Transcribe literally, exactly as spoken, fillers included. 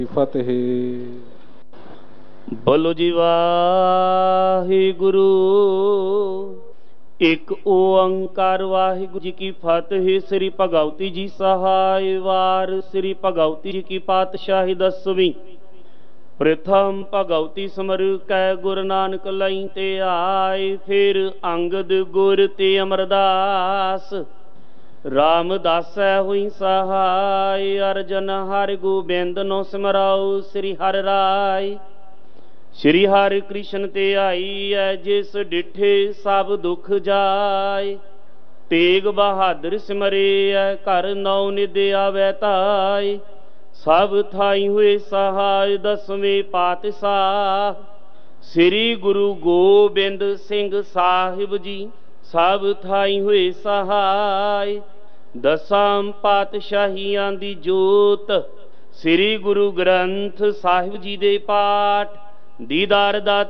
फतेह। बोलो जी वाहिगुरु। एक ओंकार वाहिगुरु जी की फतेह। श्री भगवती जी सहाय वार। श्री भगवती जी की पातशाही दसवीं। प्रथम भगवती समर कै गुरु नानक लई ते आए। फिर अंगद गुर ते अमरदास। रामदासै हुई सहाय। अर्जन हर गोबिंद नो सिमराओ। श्री हर राय श्री हरि कृष्ण ते आई है। जिस डिठे सब दुख जाय। तेग बहादुर सिमरे है। घर नौ निद आवे ताय। सब थाई हुए सहाय। दसवें पातशाह श्री गुरु गोबिंद सिंह साहिब जी सब थाई हुए सहाय। दसां पातशाहियां दी जोत श्री गुरु ग्रंथ साहिब जी दे पाठ दीदार दा